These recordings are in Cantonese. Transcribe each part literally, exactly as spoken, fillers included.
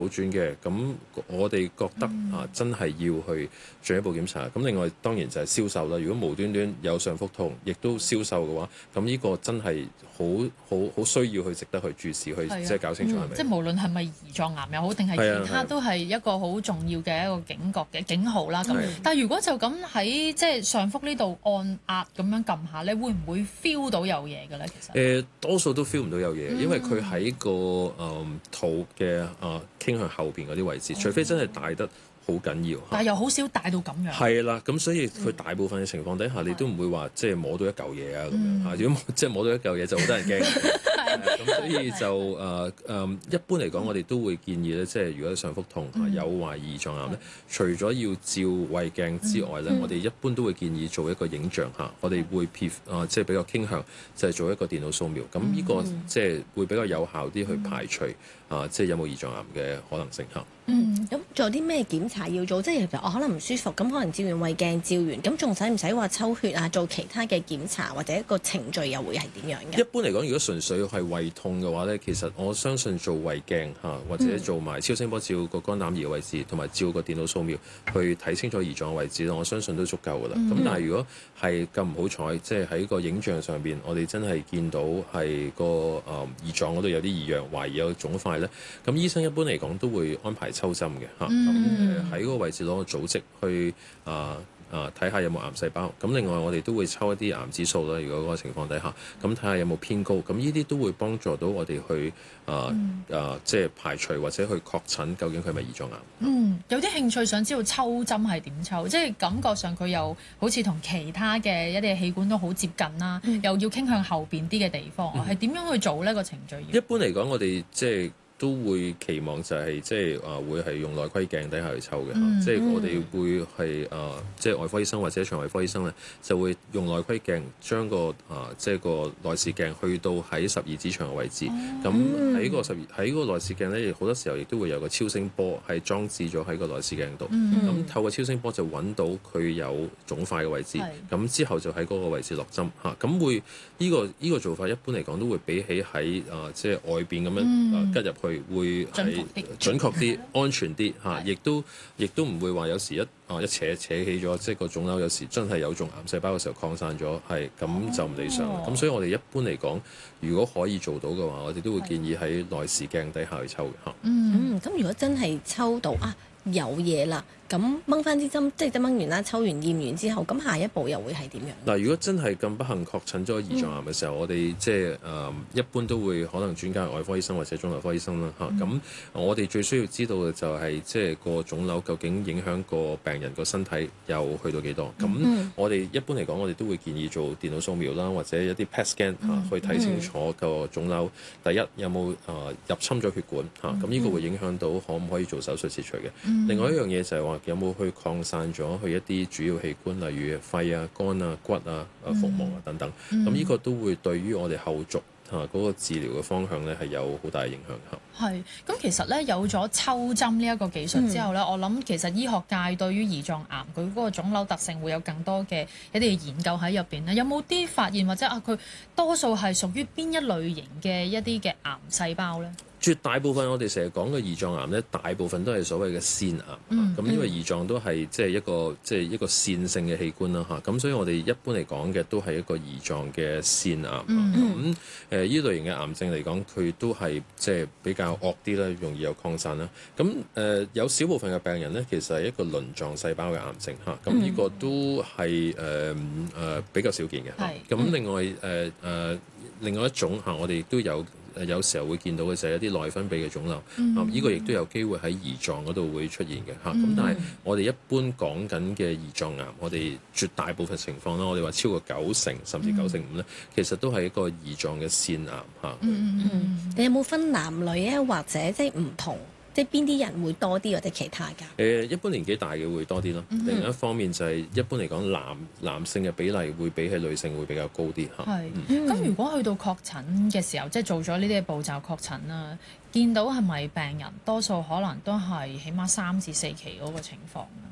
好轉嘅，咁我哋覺得啊，真係要去進一步檢查。咁另外當然就係銷售啦。如果無端端有上腹痛，亦都銷售嘅話，咁呢個真係好好好需要去值得去注視，去即係搞清楚係咪、嗯？ 即係無論係咪胰臟癌又好，定係其他都係一個好重要嘅一個警覺嘅警號啦。咁但係如果就咁喺即係上腹呢度按壓咁樣撳下咧，會唔會 feel 到有嘢嘅咧？其實誒、呃、多數都 feel 唔到有嘢，因為佢喺個誒、嗯、肚嘅啊。呃傾向後邊嗰啲位置，除非真係大得好緊要， 但係又好少大到咁樣。 係啦，咁所以佢大部分嘅情況底下，嗯、你都唔會話即係摸到一嚿嘢啊咁樣嚇。如果即係摸到一嚿嘢，就好得人驚。咁所以就誒誒、呃呃，一般嚟講，我哋都會建議咧，即係如果上腹痛、嗯、有懷疑胰臟癌咧，除咗要照胃鏡之外咧，嗯、我哋一般都會建議做一個影像嚇。我哋會撇啊，即係比較傾向就係做一個電腦掃描。咁呢個即係會比較有效啲去排除啊，即係有冇胰臟癌嘅可能性嚇。 嗯，咁仲有啲咩檢查要做？即係其實我可能唔舒服，咁可能照完胃鏡照完，咁仲使唔使話抽血啊？做其他嘅檢查或者一個程序又會係點樣嘅？一般嚟講，如果純粹係胃痛嘅話咧，其實我相信做胃鏡嚇，或者做埋超聲波照個肝膽胰嘅位置，同埋照個電腦掃描去睇清楚胰臟嘅位置咧，我相信都足夠㗎啦。咁、嗯、但係如果係咁唔好彩，即係喺個影像上邊，我哋真係見到係個誒胰臟嗰度有啲異樣，懷疑有腫塊咧，咁醫生一般嚟講都會安排抽針嘅嚇，咁誒喺嗰個位置攞個組織去啊啊睇下有冇癌細胞。咁另外我哋都會抽一啲癌指數啦，如果嗰個情況底下，咁睇下有冇偏高。咁呢啲都會幫助到我哋去啊、嗯、啊即係排除或者去確診究竟佢係咪胰臟癌。 嗯，有啲興趣想知道抽針係點抽，即係感覺上佢又好似同其他嘅一啲器官都好接近啦，嗯、又要傾向後邊啲嘅地方，係點、嗯、樣去做呢個程序？ 一般嚟講，我哋即係。都會期望就係即係啊，會係用內窺鏡底下去抽嘅，嗯、即係我哋會係啊，即係外科醫生或者腸胃科醫生咧，就會用內窺鏡將個啊，即係個內視鏡去到喺十二指腸嘅位置。咁喺、哦、個十二喺嗰個內視鏡咧，好多時候亦都會有個超聲波係裝置咗喺個內視鏡度。咁、嗯、透過超聲波就揾到佢有腫塊嘅位置。咁是之後就喺嗰個位置落針嚇。咁會呢、呢個呢、呢個做法一般嚟講都會比起喺啊，即係外邊咁樣啊吉入去。會係準確啲、安全啲嚇，亦都亦都唔會話有時一啊一扯扯起咗，即係個腫瘤有時真係有種癌細胞嘅時候擴散咗，係咁就唔理想。咁、哦、所以我哋一般嚟講，如果可以做到嘅話，我哋都會建議喺內視鏡底下去抽嘅嚇。 嗯，咁如果真係抽到啊有嘢啦，咁掹翻支針，即係針掹完啦，抽完驗完之後，咁下一步又會係點樣？ 嗱，如果真係咁不幸確診咗胰臟癌嘅時候，嗯、我哋即係誒一般都會可能轉介外科醫生或者腫瘤科醫生啦嚇。咁、嗯、我哋最需要知道嘅就係即係個腫瘤究竟影響個病人個身體有去到幾多？咁、嗯、我哋一般嚟講，我哋都會建議做電腦掃描啦，或者一啲 P E T scan 嚇、嗯，去睇清楚個腫瘤。第一有冇誒、呃、入侵咗血管嚇？咁呢、嗯、個會影響到可唔可以做手術切除嘅。嗯、另外一樣嘢就係話有冇去擴散咗去一啲主要器官，例如肺啊、肝啊、骨啊、啊腹膜啊等等。咁呢、嗯、個都會對於我哋後續嚇嗰、啊那個治療嘅方向咧係有好大影響嚇。 係，咁其實咧有咗抽針呢一個技術之後咧，嗯、我諗其實醫學界對於胰臟癌佢嗰個腫瘤特性會有更多嘅一啲研究喺入邊咧。有冇啲發現或者啊佢多數係屬於邊一類型嘅一啲嘅癌細胞咧？ 絕大部分我哋成日講嘅胰臟癌咧，大部分都係所謂嘅腺癌。咁、嗯、因為胰臟都係即係一個即係、就是、一個腺性嘅器官啦嚇。咁所以我哋一般嚟講嘅都係一個胰臟嘅腺癌。咁誒呢類型嘅癌症嚟講，佢都係即係比較惡啲啦，容易有擴散啦。咁誒、呃、有少部分嘅病人咧，其實係一個鱗狀細胞嘅癌症嚇。咁呢個都係誒誒比較少見嘅。咁、嗯、另外誒誒、呃呃、另外一種嚇，我哋亦都有。誒有時候會見到嘅就係一啲內分泌嘅腫瘤，嗯、啊，依、這個亦都有機會喺胰臟嗰度會出現嘅嚇。咁、嗯、但係我哋一般講緊嘅胰臟癌，我哋絕大部分情況啦，我哋話超過九成甚至九成五咧，嗯、其實都係一個胰臟嘅腺癌嚇。 嗯嗯，你有冇分男女啊，或者即係唔同？即係邊啲人會多啲或者其他㗎？誒、 呃，一般年紀大嘅會多啲咯。嗯、另一方面就係一般嚟講，男男性嘅比例會比起女性會比較高啲嚇。係是。咁、嗯、如果去到確診嘅時候，即係做咗呢啲嘅步驟確診啦，見到係咪病人多數可能都係起碼三至四期嗰個情況咧？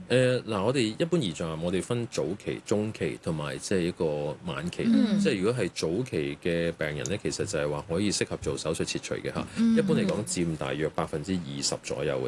誒嗱、呃，我哋一般胰臟癌，我哋分早期、中期同埋即係一個晚期。 嗯、 即係如果係早期嘅病人咧，其實就係話可以適合做手術切除嘅嚇。 嗯、 一般嚟講，佔大約百分之二十左右嘅